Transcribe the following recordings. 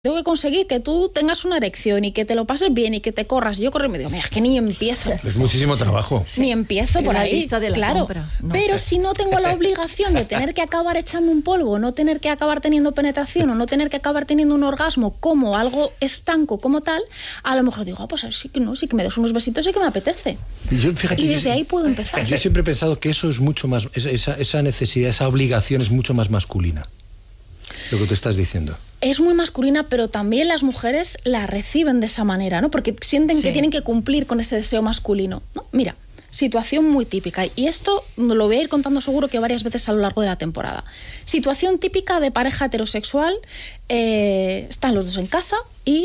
Tengo que conseguir que tú tengas una erección y que te lo pases bien y que te corras. Y yo corro y me digo, mira, es que ni empiezo. Es muchísimo trabajo. Sí. Ni empiezo por ahí, lista de la claro. compra. No. Pero si no tengo la obligación de tener que acabar echando un polvo, no tener que acabar teniendo penetración o no tener que acabar teniendo un orgasmo como algo estanco como tal, a lo mejor digo, pues sí que no, sí que me das unos besitos y que me apetece. Y desde ahí puedo empezar. Yo siempre he pensado que eso es mucho más, esa necesidad, esa obligación es mucho más masculina. Lo que tú estás diciendo. Es muy masculina, pero también las mujeres la reciben de esa manera, ¿no? Porque sienten que tienen que cumplir con ese deseo masculino, ¿no? Mira, situación muy típica, y esto lo voy a ir contando seguro que varias veces a lo largo de la temporada. Situación típica de pareja heterosexual, están los dos en casa y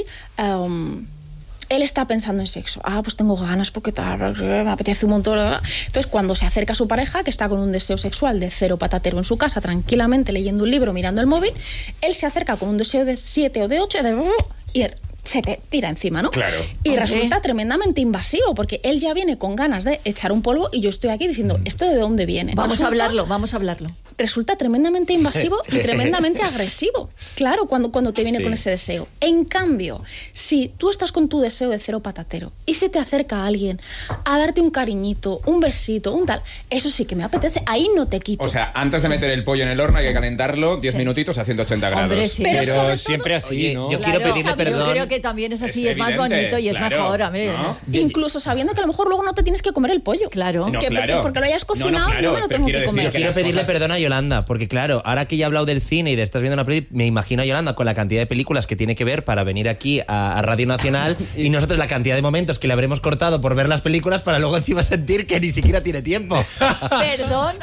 él está pensando en sexo. Pues tengo ganas porque me apetece un montón. Entonces, cuando se acerca a su pareja, que está con un deseo sexual de cero patatero en su casa, tranquilamente leyendo un libro, mirando el móvil, él se acerca con un deseo de 7 o de 8 y se te tira encima, ¿no? Claro. Y resulta tremendamente invasivo, porque él ya viene con ganas de echar un polvo y yo estoy aquí diciendo, ¿esto de dónde viene? Vamos a hablarlo. Resulta tremendamente invasivo y tremendamente agresivo. Claro, cuando te viene con ese deseo. En cambio, si tú estás con tu deseo de cero patatero y se te acerca alguien a darte un cariñito, un besito, un tal, eso sí que me apetece, ahí no te quito. O sea, antes de meter el pollo en el horno hay que calentarlo 10 minutitos a 180 grados. Hombre, sí. Pero siempre así, oye, ¿no? Yo quiero pedirle perdón. Yo creo que también es así, Es es más evidente, bonito y es claro, mejor. Hombre, ¿no? Incluso sabiendo que a lo mejor luego no te tienes que comer el pollo. Claro. No, Que claro. porque lo hayas cocinado, No, claro, no me lo pero tengo quiero que comer. decir Yo quiero las pedirle cosas- perdón a Yolanda, porque claro, ahora que ya he hablado del cine y de estás viendo una peli, me imagino a Yolanda con la cantidad de películas que tiene que ver para venir aquí a Radio Nacional y nosotros la cantidad de momentos que le habremos cortado por ver las películas para luego encima sentir que ni siquiera tiene tiempo. Perdón.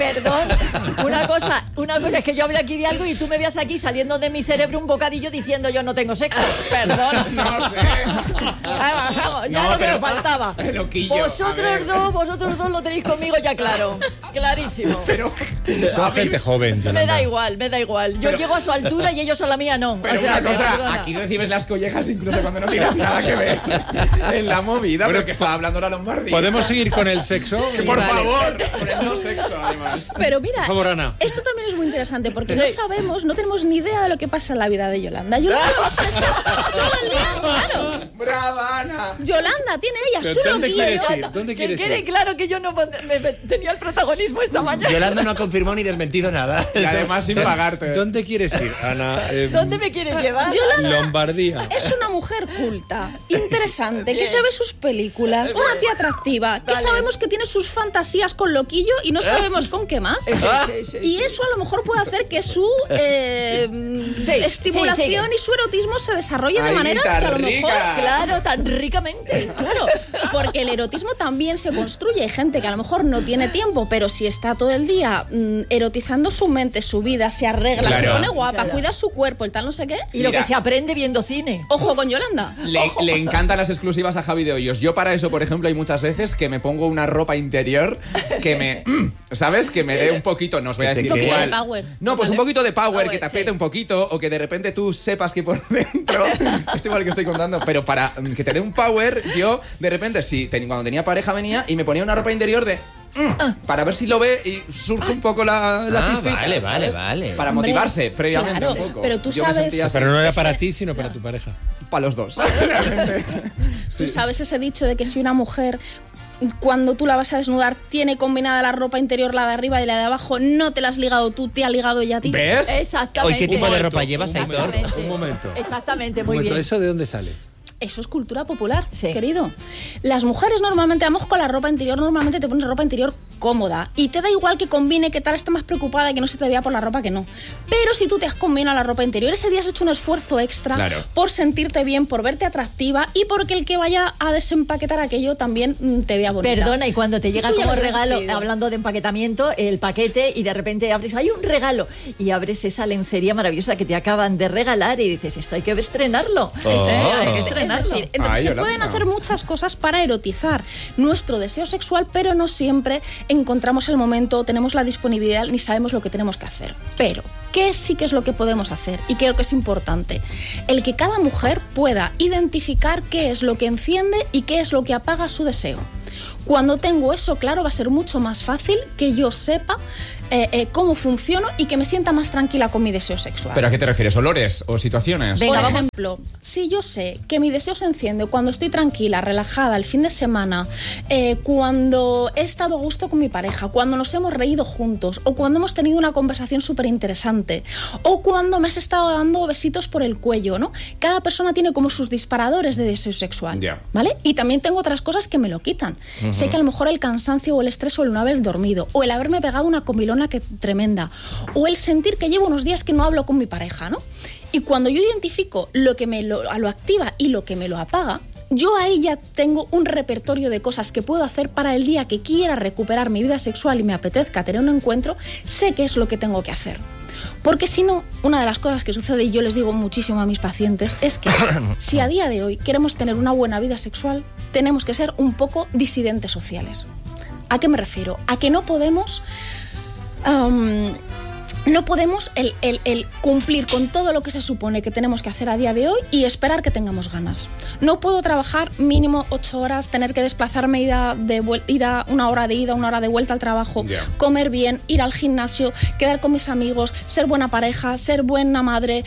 Una cosa es que yo hable aquí de algo y tú me veas aquí saliendo de mi cerebro un bocadillo diciendo yo no tengo sexo. Perdón. No sé. Vamos, ya No, lo que pero- me faltaba. Loquillo, a ver. Vosotros dos lo tenéis conmigo ya claro. Clarísimo. Pero, Son gente joven, Me da Yolanda. igual. Yo Pero- llego a su altura y ellos a la mía no. pero O sea, una cosa, perdona. aquí recibes las collejas incluso cuando no tienes nada que ver en la movida, pero que estaba hablando la Lombardi. ¿Podemos seguir con el sexo? Sí, por favor, con el no sexo, además. Pero mira, Por favor, Ana. esto también es muy interesante porque no tenemos ni idea de lo que pasa en la vida de Yolanda. Yolanda está todo el día, claro. ¡Brava, Ana! Yolanda tiene ella ¿Pero su ¿Dónde loquillo. quieres ir? ¿Dónde Que quieres quede ir? claro que yo no tenía el protagonismo esta mañana. Yolanda no ha confirmado ni desmentido nada. Y además sin pagarte. ¿Dónde quieres ir, Ana? ¿Dónde me quieres llevar? Yolanda Lombardía. es una mujer culta, interesante, que se ve sus películas, una tía atractiva, que sabemos que tiene sus fantasías con loquillo y no sabemos con qué más. Y eso a lo mejor puede hacer que su estimulación y su erotismo se desarrolle de Ay, maneras que a lo tan mejor... rica. Claro, tan ricamente. Claro, porque el erotismo también se construye. Hay gente que a lo mejor no tiene tiempo, pero si está todo el día erotizando su mente, su vida, se arregla, Claro. se pone guapa, Claro. cuida su cuerpo, el tal no sé qué. Y lo Mira. que se aprende viendo cine. Ojo con Yolanda. Le encantan las exclusivas a Javi de Hoyos. Yo para eso, por ejemplo, hay muchas veces que me pongo una ropa interior que me... ¿Sabes? Que me dé un poquito, no os voy a Que te decir quede. igual. Un poquito de power. No, pues un poquito de power, Power, que te sí. apriete un poquito, o que de repente tú sepas que por dentro... Esto igual que estoy contando, pero para que te dé un power, yo de repente, cuando tenía pareja venía y me ponía una ropa interior de... para ver si lo ve y surge un poco la chispita. vale, ¿sabes? vale. Para Hombre, motivarse previamente claro, un poco. pero tú Yo me sabes- sentía así. Pero no era para Ese- ti, sino para tu pareja. Para los dos. Realmente. Tú sabes ese dicho de que si una mujer, cuando tú la vas a desnudar, tiene combinada la ropa interior, la de arriba y la de abajo, no te la has ligado tú, te ha ligado ella a ti. ¿Ves? Exactamente. Hoy, ¿qué tipo de momento, ropa llevas, Aitor? Exactamente. Un momento. Exactamente, muy bien. ¿Eso de dónde sale? Eso es cultura popular, Sí. querido. Las mujeres normalmente vamos con la ropa interior, normalmente te pones ropa interior cómoda y te da igual que combine, que tal, estás más preocupada de que no se te vea por la ropa que no. Pero si tú te has combinado la ropa interior, ese día has hecho un esfuerzo extra Claro. por sentirte bien, por verte atractiva y porque el que vaya a desempaquetar aquello también te vea bonita. Perdona, y cuando te llega Tú ya como lo has regalo, decidido. hablando de empaquetamiento, el paquete y de repente abres, hay un regalo, y abres esa lencería maravillosa que te acaban de regalar y dices, esto hay que estrenarlo. Hay que Es estrenarlo. decir, entonces Ay, se Yolanda. pueden hacer muchas cosas para erotizar nuestro deseo sexual, pero no siempre encontramos el momento, tenemos la disponibilidad ni sabemos lo que tenemos que hacer. Pero, ¿qué sí que es lo que podemos hacer? Y creo que es importante. El que cada mujer pueda identificar qué es lo que enciende y qué es lo que apaga su deseo. Cuando tengo eso claro, va a ser mucho más fácil que yo sepa cómo funciono y que me sienta más tranquila con mi deseo sexual. ¿Pero a qué te refieres? ¿Olores o situaciones? Venga, Por vamos. ejemplo, si yo sé que mi deseo se enciende cuando estoy tranquila, relajada, el fin de semana, cuando he estado a gusto con mi pareja, cuando nos hemos reído juntos, o cuando hemos tenido una conversación súper interesante, o cuando me has estado dando besitos por el cuello, ¿no? Cada persona tiene como sus disparadores de deseo sexual, ¿vale? Y también tengo otras cosas que me lo quitan. Sé que a lo mejor el cansancio o el estrés o el no haber dormido, o el haberme pegado una comilona tremenda, o el sentir que llevo unos días que no hablo con mi pareja, ¿no? Y cuando yo identifico lo que me lo activa y lo que me lo apaga, yo ahí ya tengo un repertorio de cosas que puedo hacer para el día que quiera recuperar mi vida sexual y me apetezca tener un encuentro, sé qué es lo que tengo que hacer. Porque si no, una de las cosas que sucede, y yo les digo muchísimo a mis pacientes, es que si a día de hoy queremos tener una buena vida sexual, tenemos que ser un poco disidentes sociales. ¿A qué me refiero? A que no podemos... no podemos el cumplir con todo lo que se supone que tenemos que hacer a día de hoy y esperar que tengamos ganas. No puedo trabajar mínimo 8 horas, tener que desplazarme, ir a una hora de ida, una hora de vuelta al trabajo, comer bien, ir al gimnasio, quedar con mis amigos, ser buena pareja, ser buena madre,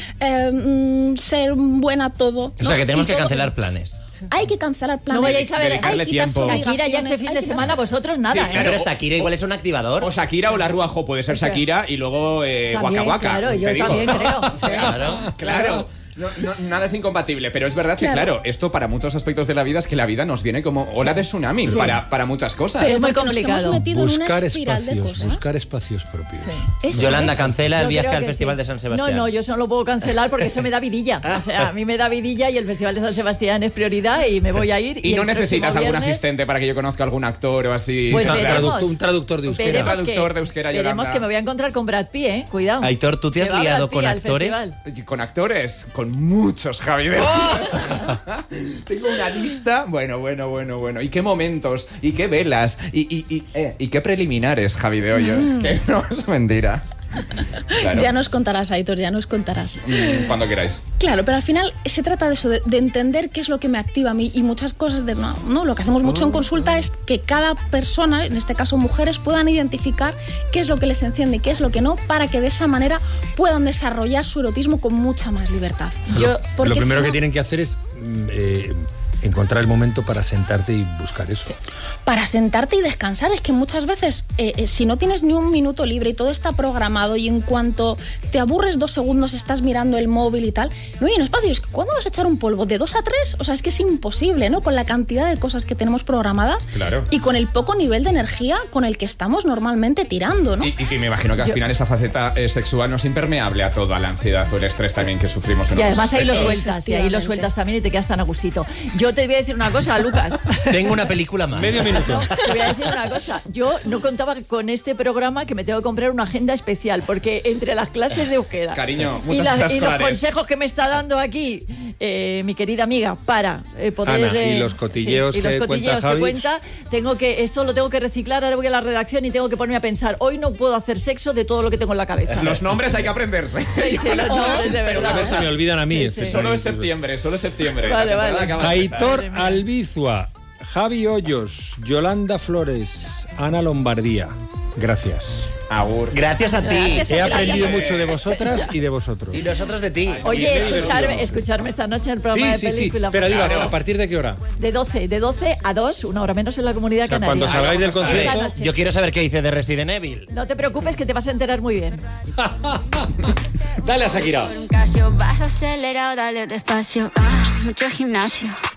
ser buena todo, ¿no? O sea, que tenemos que cancelar planes. Hay que cancelar planes. No vayáis a ver, hay que quitarse Shakira ya este fin de semana, vosotros nada. Sí, claro. Pero Shakira igual es un activador. O Shakira o la Ruajo, puede ser Shakira y luego Waka Waka. Claro, yo también creo. Claro. No, nada es incompatible, pero es verdad que, claro, esto para muchos aspectos de la vida es que la vida nos viene como ola de tsunami para muchas cosas. Pero es muy porque nos complicado. hemos metido en una Buscar espiral de cosas. buscar espacios propios. Eso Yolanda, es. cancela el Yo viaje creo al que Festival sí. de San Sebastián. No, yo eso no lo puedo cancelar porque eso me da vidilla. O sea, a mí me da vidilla y el Festival de San Sebastián es prioridad y me voy a ir. Y no el necesitas próximo algún viernes, asistente para que yo conozca algún actor o así. Pues Claro. veremos. Un traductor de euskera. Veremos Traductor de euskera, veremos Yolanda. que me voy a encontrar con Brad Pitt, Cuidado. Aitor, ¿tú te has Que va liado Brad Pitt con al actores? festival. Y con actores, con muchos, Javi. Tengo una lista. Bueno. ¿Y qué momentos? ¿Y qué velas? ¿Y qué preliminares, Javi de Hoyos? Que no es mentira. Claro. Ya nos contarás, Aitor, ya nos contarás. Cuando queráis. Claro, pero al final se trata de eso, de entender qué es lo que me activa a mí y muchas cosas de no, lo que hacemos mucho en consulta es que cada persona, en este caso mujeres, puedan identificar qué es lo que les enciende y qué es lo que no, para que de esa manera puedan desarrollar su erotismo con mucha más libertad. Lo primero que tienen que hacer es encontrar el momento para sentarte y buscar eso. Para sentarte y descansar, es que muchas veces si no tienes ni un minuto libre y todo está programado y en cuanto te aburres 2 segundos estás mirando el móvil y tal, no hay un espacio. Es que ¿cuándo vas a echar un polvo? ¿De 2 a 3? O sea, es que es imposible, ¿no? Con la cantidad de cosas que tenemos programadas. Claro. Y con el poco nivel de energía con el que estamos normalmente tirando, ¿no? Y que me imagino que al final esa faceta sexual no es impermeable a toda la ansiedad o el estrés también que sufrimos en Y otros además ahí lo aspectos. sueltas, y ahí lo sueltas también y te quedas tan a gustito. Yo te voy a decir una cosa, Lucas. Tengo una película más. Medio minuto. Te voy a decir una cosa. Yo no contaba con este programa que me tengo que comprar una agenda especial, porque entre las clases de euskera Cariño, y, muchas y los escolares. consejos que me está dando aquí mi querida amiga para poder... Ana, y los cotilleos y los que cotilleos cuenta Javi. cuenta, esto lo tengo que reciclar, ahora voy a la redacción y tengo que ponerme a pensar, hoy no puedo hacer sexo de todo lo que tengo en la cabeza. Los nombres hay que aprenderse. Sí, los nombres de Pero verdad. A ver, se me olvidan a mí. Sí, sí. Solo es septiembre. Vale, La vale. temporada acaba de empezar. Aitor Albizua, Javi Hoyos, Yolanda Flores, Ana Lombardía. Gracias. Agur. Gracias a ti. Gracias. He aprendido mucho de vosotras y de vosotros. Y nosotros de ti. Oye, escucharme esta noche en el programa de película. Pero digo, Claro. ¿a partir de qué hora? De 12 a 2, una hora menos en la Comunidad sea, Canaria. cuando salgáis del Esta concierto. noche. Yo quiero saber qué dice de Resident Evil. No te preocupes que te vas a enterar muy bien. Dale a Shakira. Por un Casio, vas acelerado, dale despacio. Mucho gimnasio.